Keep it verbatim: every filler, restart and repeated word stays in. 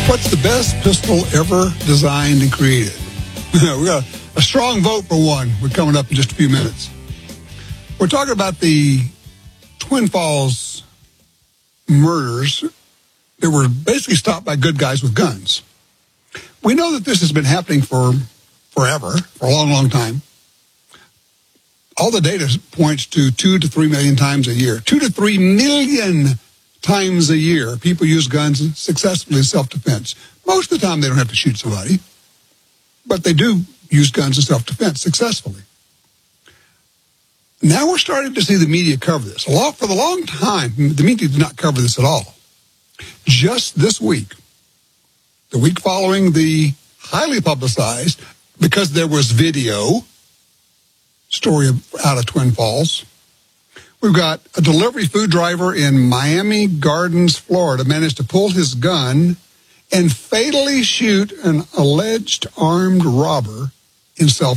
What's the best pistol ever designed and created? We got a strong vote for one. We're coming up in just a few minutes. We're talking about the Twin Falls murders that were basically stopped by good guys with guns. We know that this has been happening for forever, for a long, long time. All the data points to two to three million times a year. Two to three million times a year, people use guns successfully in self-defense. Most of the time, they don't have to shoot somebody, but they do use guns in self-defense successfully. Now we're starting to see the media cover this. A lot, for the long time, the media did not cover this at all. Just this week, the week following the highly publicized, because there was video, story of, out of Twin Falls, we've got a delivery food driver in Miami Gardens, Florida, managed to pull his gun and fatally shoot an alleged armed robber in self